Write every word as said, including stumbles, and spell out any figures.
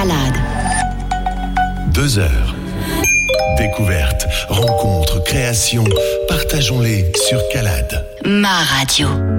Calade. Deux heures. Découvertes, rencontres, créations, partageons-les sur Calade. Ma radio.